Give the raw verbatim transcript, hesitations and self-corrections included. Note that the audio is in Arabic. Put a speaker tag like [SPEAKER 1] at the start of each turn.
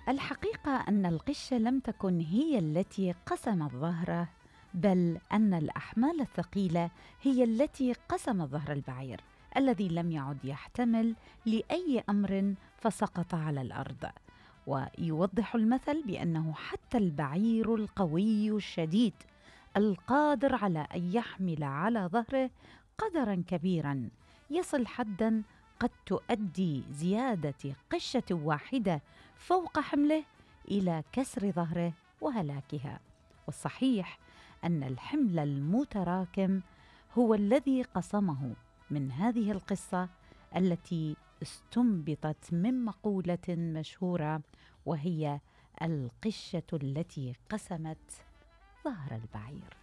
[SPEAKER 1] الحقيقة أن القشة لم تكن هي التي قسمت ظهره، بل أن الأحمال الثقيلة هي التي قسمت ظهر البعير الذي لم يعد يحتمل لأي أمر فسقط على الأرض. ويوضح المثل بأنه حتى البعير القوي الشديد القادر على أن يحمل على ظهره قدرا كبيرا يصل حدا قد تؤدي زيادة قشة واحدة فوق حمله إلى كسر ظهره وهلاكها. والصحيح أن الحمل المتراكم هو الذي قسمه. من هذه القصة التي استنبطت من مقولة مشهورة، وهي القشة التي قسمت ظهر البعير.